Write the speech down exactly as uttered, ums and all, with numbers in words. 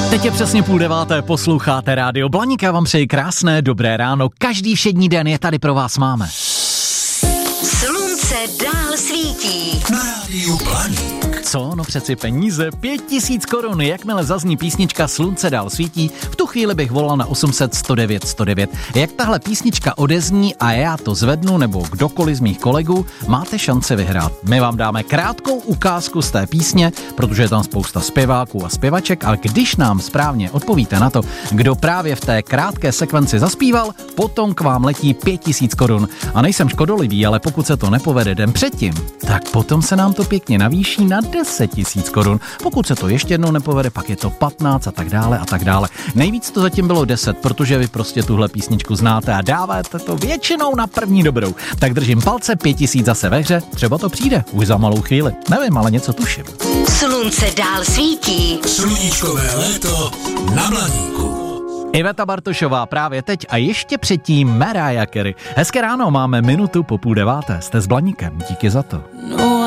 Teď je přesně půl deváté, posloucháte Rádio Blaník, já vám přeji krásné, dobré ráno, každý všední den je tady pro vás máme. Slunce dál svítí. Na Rádiu Blaník. Co? No přeci peníze, pět tisíc korun, jakmile zazní písnička Slunce dál svítí, v tu chvíli bych volal na osm set sto devět sto devět. Jak tahle písnička odezní a já to zvednu, nebo kdokoliv z mých kolegů, máte šanci vyhrát. My vám dáme krátkou ukázku z té písně, protože je tam spousta zpěváků a zpěvaček, ale když nám správně odpovíte na to, kdo právě v té krátké sekvenci zaspíval, potom k vám letí pět tisíc korun. A nejsem škodolibý, ale pokud se to nepovede den předtím, tak potom se nám to pěkně navýší na deset tisíc korun. Pokud se to ještě jednou nepovede, pak je to patnáct a tak dále a tak dále. Nejvíc to zatím bylo deset, protože vy prostě tuhle písničku znáte a dáváte to většinou na první dobrou. Tak držím palce, pět tisíc zase ve hře, třeba to přijde už za malou chvíli. Nevím, ale něco tuším. Slunce dál svítí. Sluníčkové léto na Blaníku. Iveta Bartošová právě teď a ještě předtím Mariah Carey. Hezké ráno, máme minutu po půl deváté. Jste s Blaníkem, díky za to. No